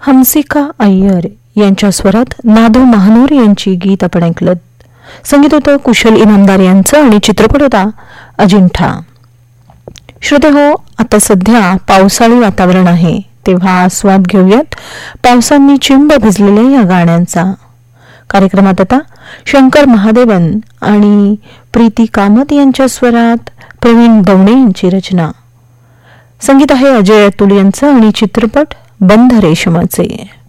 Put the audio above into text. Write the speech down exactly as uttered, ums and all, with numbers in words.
हंसिका अय्यर यांच्या स्वरात नादू महानूर यांची गीत आपण ऐकलं. संगीत होतं कुशल इनामदार यांचं आणि चित्रपट होता अजिंठा. श्रोते हो, आता सध्या पावसाळी वातावरण आहे, तेव्हा आस्वाद घेऊयात पावसांनी चिंब भिजलेल्या या गाण्यांचा. कार्यक्रमात आता शंकर महादेवन आणि प्रीती कामत यांच्या स्वरात प्रवीण दवणे यांची रचना. संगीत आहे अजय अतुल यांचं आणि चित्रपट बंध रेशमाचे.